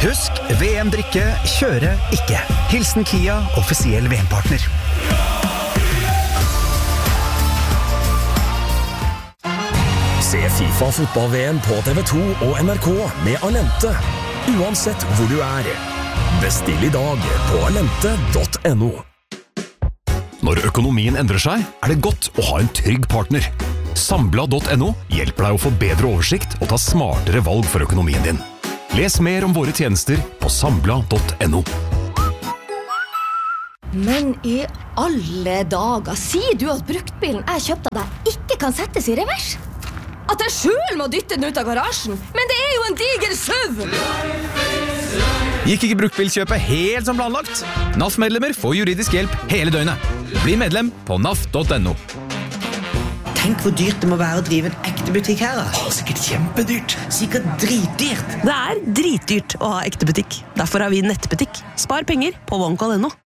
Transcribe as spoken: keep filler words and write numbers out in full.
Husk, V M-drikke, kjøre ikke. Hilsen Kia, offisiell V M-partner. Se FIFA fotball-V M på T V to og N R K med Alente, uansett hvor du er. Bestill i dag på alente punktum no. Når økonomien endrer seg, er det godt å ha en trygg partner. Sambla punktum no hjelper deg å få bedre oversikt og ta smartere valg for økonomien din. Les mer om våre tjenester på sambla punktum no. Men i alle dager, sier du at bruktbilen jeg kjøpte av deg ikke kan settes i revers? At jeg selv må dytte den ut av garasjen? Men det er jo en diger SUV! Gikk ikke bruktbilkjøpet helt som planlagt? N A F-medlemmer får juridisk hjelp hele døgnet. Bli medlem på N A F punktum no. Tenk hvor dyrt det må være å drive en ekte butikk her. Åh, sikkert kjempedyrt. Sikkert dritdyrt. Det er dritdyrt å ha ekte butikk. Derfor har vi nettbutikk. Spar penger på OneCall punktum no.